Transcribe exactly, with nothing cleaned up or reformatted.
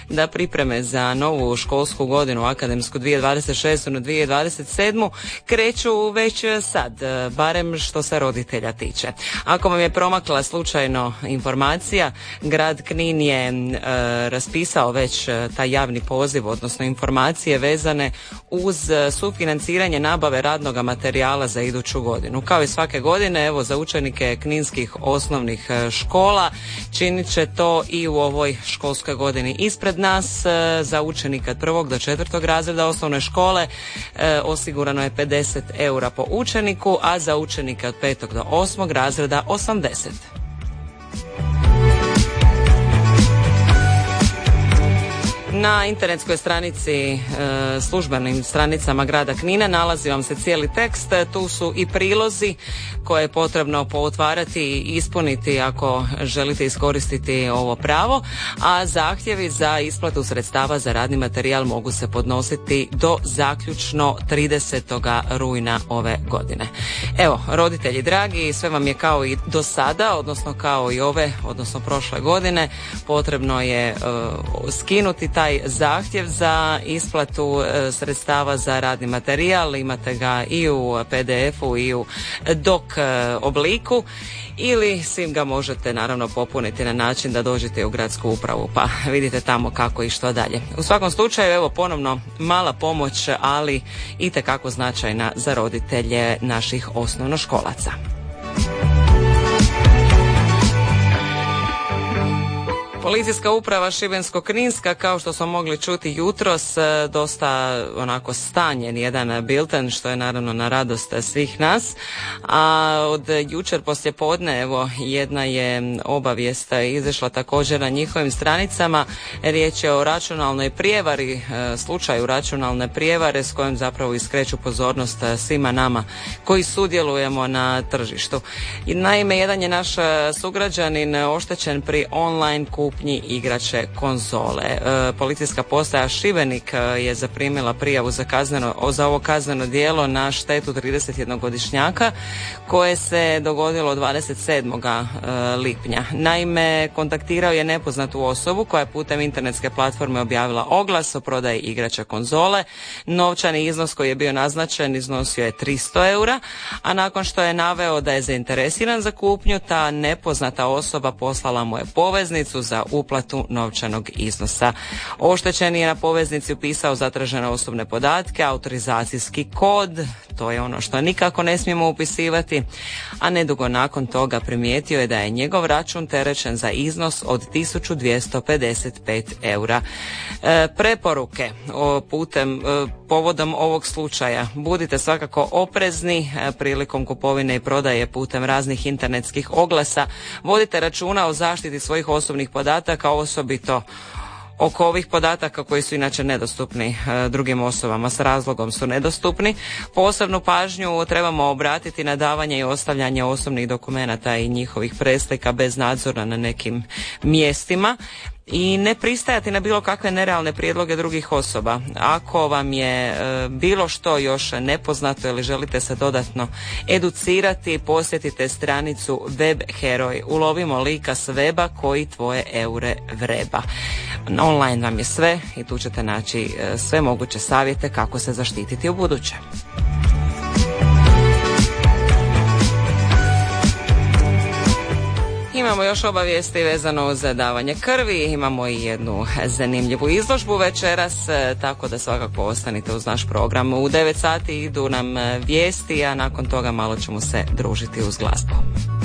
da pripreme za novu školsku godinu, akademsku dvije tisuće dvadeset šeste na dvije tisuće dvadeset sedmu kreću već sad, barem što se roditelja tiče. Ako vam je promakla slučajno informacija, grad Knin je e, raspisao već taj javni poziv, odnosno informacije vezane uz sufinanciranje nabave radnog materijala za iduću godinu. Kao i svake godine, evo, za učenike kninskih osnovnih škola činit će to i u ovoj školskoj godini. Ispred nas za učenike od prvog do četvrtog razreda osnovne škole e, osigurano je pedeset eura po učeniku, a za učenike od petog do osmog razreda osamdeset. Na internetskoj stranici, e, službenim stranicama grada Knina nalazi vam se cijeli tekst, tu su i prilozi koje je potrebno pootvarati i ispuniti ako želite iskoristiti ovo pravo, a zahtjevi za isplatu sredstava za radni materijal mogu se podnositi do zaključno tridesetog rujna ove godine. Evo, roditelji dragi, sve vam je kao i do sada, odnosno kao i ove, odnosno prošle godine, potrebno je e, skinuti taj zahtjev za isplatu e, sredstava za radni materijal. Imate ga i u pe de efu i u dok e, obliku, ili svim ga možete naravno popuniti na način da dođete u gradsku upravu pa vidite tamo kako i što dalje. U svakom slučaju, evo, ponovno mala pomoć, ali itekako značajna za roditelje naših osnovnoškolaca. Policijska uprava Šibensko-kninska, kao što smo mogli čuti jutros, dosta onako stanjen jedan bilten, što je naravno na radost svih nas. A od jučer poslijepodne, evo, jedna je obavijest izašla također na njihovim stranicama. Riječ je o računalnoj prijevari, slučaju računalne prijevare s kojom zapravo iskreću pozornost svima nama koji sudjelujemo na tržištu. I naime, jedan je naš sugrađanin oštećen pri online kupnji igrače konzole. E, policijska postaja Šibenik je zaprimila prijavu za kazneno, za ovo kazneno djelo na štetu tridesetjednogodišnjaka koje se dogodilo dvadeset sedmog lipnja. Naime, kontaktirao je nepoznatu osobu koja je putem internetske platforme objavila oglas o prodaji igrača konzole. Novčani iznos koji je bio naznačen iznosio je tristo eura, a nakon što je naveo da je zainteresiran za kupnju, ta nepoznata osoba poslala mu je poveznicu za uplatu novčanog iznosa. Oštećeni je na poveznici upisao zatražene osobne podatke, autorizacijski kod, to je ono što nikako ne smijemo upisivati, a nedugo nakon toga primijetio je da je njegov račun terećen za iznos od tisuću dvjesto pedeset pet eura. E, preporuke o putem e, povodom ovog slučaja: budite svakako oprezni e, prilikom kupovine i prodaje putem raznih internetskih oglasa, vodite računa o zaštiti svojih osobnih podataka, osobito oko ovih podataka koji su inače nedostupni e, drugim osobama, s razlogom su nedostupni. Posebnu pažnju trebamo obratiti na davanje i ostavljanje osobnih dokumenata i njihovih preslika bez nadzora na nekim mjestima i ne pristajati na bilo kakve nerealne prijedloge drugih osoba. Ako vam je e, bilo što još nepoznato ili želite se dodatno educirati, posjetite stranicu Web Heroj. Ulovimo lika s weba koji tvoje eure vreba. Online vam je sve i tu ćete naći e, sve moguće savjete kako se zaštititi u buduće. Imamo još obavijesti vezano za davanje krvi, imamo i jednu zanimljivu izložbu večeras, tako da svakako ostanite uz naš program. U devet sati idu nam vijesti, a nakon toga malo ćemo se družiti uz glazbu.